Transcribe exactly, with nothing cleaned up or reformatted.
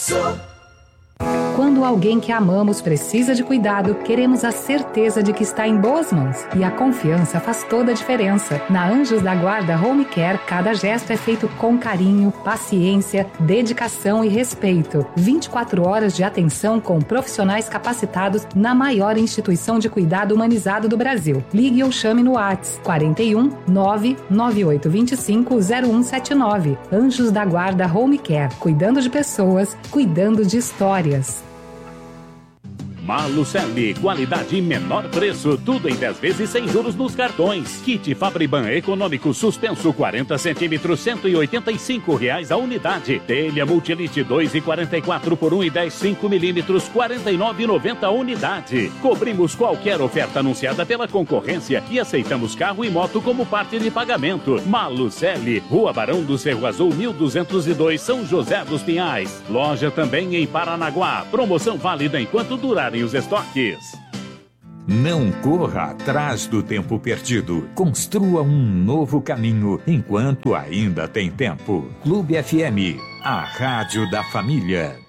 Quando alguém que amamos precisa de cuidado, queremos a certeza de que está em boas mãos. E a confiança faz toda a diferença. Na Anjos da Guarda Home Care, cada gesto é feito com carinho, paciência, dedicação e respeito. vinte e quatro horas de atenção com profissionais capacitados na maior instituição de cuidado humanizado do Brasil. Ligue ou chame no WhatsApp quarenta e um, nove nove oito dois cinco, zero um sete nove. Anjos da Guarda Home Care. Cuidando de pessoas, cuidando de histórias. Malucelli, qualidade e menor preço, tudo em dez vezes sem juros nos cartões. Kit Fabriban econômico suspenso quarenta centímetros, cento e oitenta e cinco reais a unidade. Telha Multilite dois e quarenta e quatro por um e dez, cinco milímetros, quarenta e nove e noventa a unidade. Cobrimos qualquer oferta anunciada pela concorrência e aceitamos carro e moto como parte de pagamento. Malucelli, Rua Barão do Cerro Azul, mil duzentos e dois, São José dos Pinhais. Loja também em Paranaguá. Promoção válida enquanto durar os estoques. Não corra atrás do tempo perdido. Construa um novo caminho enquanto ainda tem tempo. Clube F M, a rádio da família.